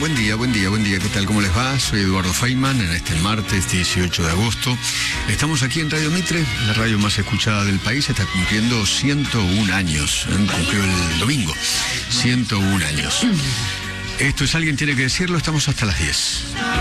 buen día, buen día, buen día. ¿Qué tal? ¿Cómo les va? Soy Eduardo Feynman en este martes 18 de agosto. Estamos aquí en Radio Mitre, la radio más escuchada del país. Está cumpliendo 101 años. Cumplió el domingo. 101 años. Esto es Alguien Tiene que Decirlo. Estamos hasta las 10.